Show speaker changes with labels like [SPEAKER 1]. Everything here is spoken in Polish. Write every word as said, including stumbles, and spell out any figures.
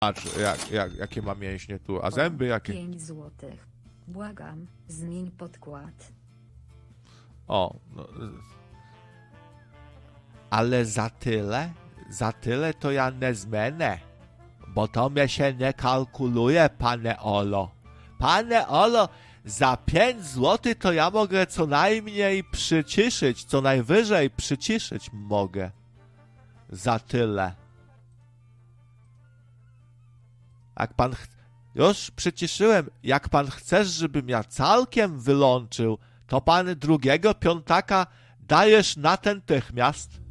[SPEAKER 1] Patrz, jak, jak, jakie ma mięśnie tu, a zęby jakie?
[SPEAKER 2] pięć złotych. Błagam, zmień podkład.
[SPEAKER 1] O, no. Ale za tyle? Za tyle to ja nie zmienię. Bo to mnie się nie kalkuluje, pane Olo. Pane Olo, za pięć złotych to ja mogę co najmniej przyciszyć, co najwyżej przyciszyć mogę. Za tyle. Jak pan ch... Już przyciszyłem. Jak pan chcesz, żebym ja całkiem wyłączył, to pan drugiego piątaka dajesz natychmiast.